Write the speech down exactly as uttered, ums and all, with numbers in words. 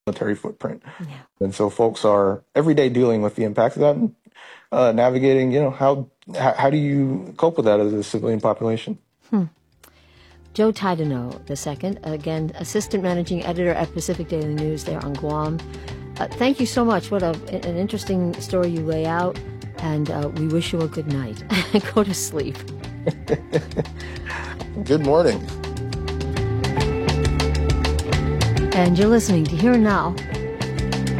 military footprint. Yeah. And so folks are every day dealing with the impacts of that and uh, navigating, you know, how, how how do you cope with that as a civilian population? Hmm. Joe Taidenot the second, again, assistant managing editor at Pacific Daily News there on Guam. Uh, thank you so much. What a, an interesting story you lay out, and uh, we wish you a good night. Go to sleep. Good morning. And you're listening to Here and Now